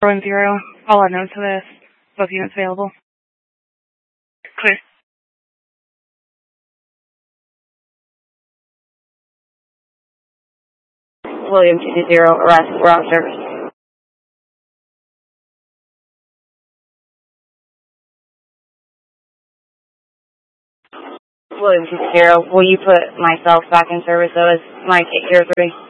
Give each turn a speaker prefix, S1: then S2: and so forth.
S1: 10, all unknown to this. Both units available. Clear.
S2: William 220, arrest. We're out of service. William 220, will you put myself back in service though as Mike 803?